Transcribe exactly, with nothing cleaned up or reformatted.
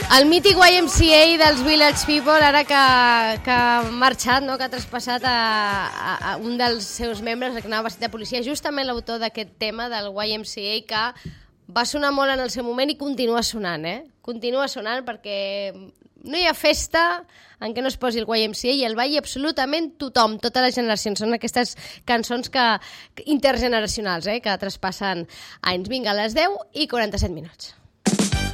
El mític Y M C A dels Village People, ara que, que ha marxat, no? Que ha traspassat a, a, a un dels seus membres, que anava vestit de policia, justament l'autor d'aquest tema del Y M C A, que va sonar molt en el seu moment i continua sonant, eh? Continua sonant perquè no hi ha festa en què no es posi el Y M C A i el balli absolutament tothom, totes les generacions. Són aquestes cançons que, intergeneracionals, eh? Que traspassen anys. Vinga, a les deu i quaranta-set minuts.